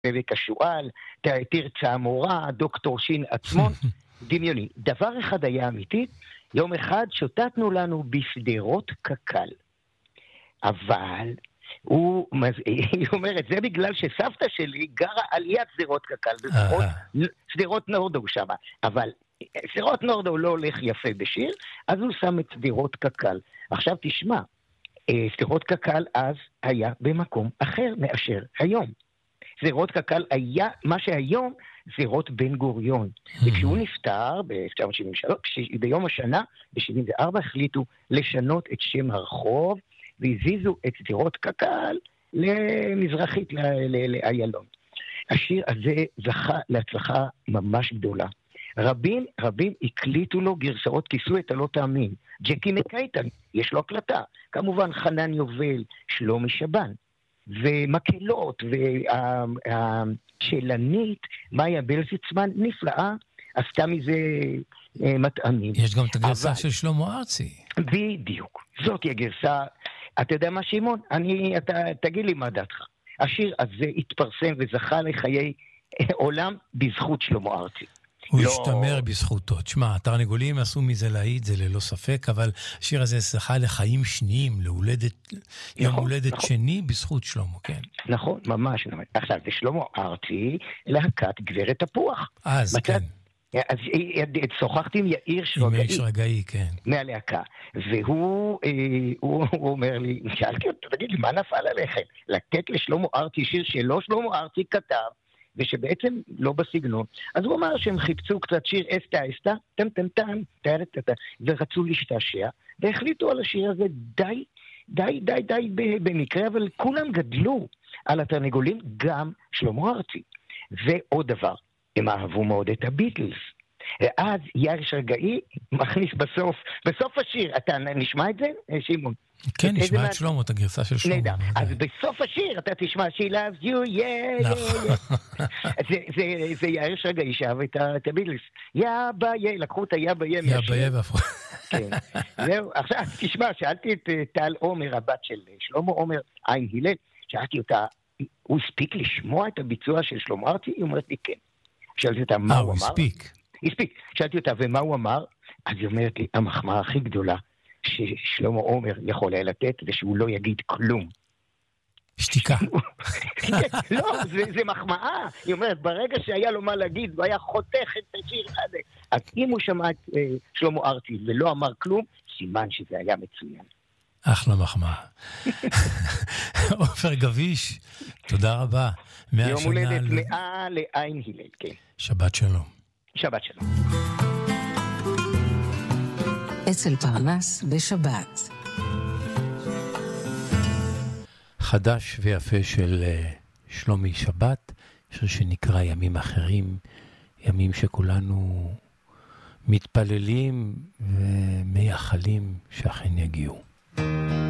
פרק השואל, תרצה המורה, דוקטור שין עצמון, דמיוני. דבר אחד היה אמיתי, יום אחד שוטטנו לנו בשדרות קק"ל. אבל היא אומרת, זה בגלל שסבתא שלי גרה על יד שדרות קק"ל, שדרות נורדו שם, אבל שדרות נורדו לא הולך יפה בשיר, אז הוא שם את שדרות קק"ל. עכשיו תשמע, שדרות קק"ל אז היה במקום אחר מאשר היום. שדרות קק"ל היה מה שהיום שדרות בן גוריון. וכשהוא נפטר ב-1973, ביום השנה, ב-74, החליטו לשנות את שם הרחוב, והזיזו את שדרות קק"ל למזרחית לאיילון. השיר הזה זכה להצלחה ממש גדולה. רבים הקליטו לו גרסאות, כיסו את הלא תאמין. ג'קי מקייטן, יש לו הקלטה. כמובן חנן יובל, שלומי שבן, ומקהלות, והשאלנית, מאיה בלזיצמן, נפלאה, עשתה מזה מטעמים. יש גם את הגרסה של שלמה ארצי. בדיוק, זאת היא הגרסה. אתה יודע מה, שמעון? תגיד לי מה דעתך. השיר הזה התפרסם וזכה לחיי עולם בזכות שלמה ארצי. הוא השתמר בזכותו. תשמע, התרנגולים עשו מזה להיט, זה ללא ספק, אבל השיר הזה זכה לחיים שניים, יום הולדת שני בזכות שלמה, כן. נכון, ממש. עכשיו, זה שלמה ארצי להקת גברת תפוח. אז, כן. אז שוחחתי עם יאיר שרגאי, כן. מהלהקה, והוא אומר לי, שאלתי אותו, תגיד לי, מה נפל עליכם? לתת לשלמה ארצי שיר שלא שלמה ארצי כתב, ושבעצם לא בסגנון. אז הוא אמר שהם חיפצו קצת שיר אסתה, טם, ורצו להשתעשע, והחליטו על השיר הזה די במקרה, אבל כולם גדלו על התרנגולים, גם שלמה ארצי. ועוד דבר, הם אהבו מאוד את הביטלס. ואז יאיר שרגאי מכניס בסוף השיר, אתה נשמע את זה, שמעון? כן, נשמע את שלמה, את הגרסה של שלמה. נדע, אז בסוף השיר אתה תשמע, she loves you, yeah. זה יאיר שרגאי שאהב את הביטלס. יאביה, לקחו את היאביה. יאביה והפכו. כן, זהו, עכשיו תשמע, שאלתי את טל עומר, הבת של שלמה עומר, עין הלל, שאלתי אותה, הוא הספיק לשמוע את הביצוע של שלמה ארצי? היא אומרת לי כן. שאלתי אותה מה הוא אמר. הספיק. שאלתי אותה ומה הוא אמר, אז היא אומרת לי, המחמאה הכי גדולה ששלמה עומר יכול היה לתת, זה שהוא לא יגיד כלום. שתיקה. לא, זה מחמאה. היא אומרת, ברגע שהיה לו מה להגיד, הוא היה חותך את השיר הזה. אז אם הוא שמע את שלמה ארצי ולא אמר כלום, סימן שזה היה מצוין. אחלה מחמאה. עופר גביש, תודה רבה. יום הולדת 100 לעין הלל, כן. שבת שלום. שבת שלום. אצל פרנס בשבת. חדש ויפה של שלומי שבת, שיר שנקרא ימים אחרים, ימים שכולנו מתפללים ומייחלים שאכן יגיעו.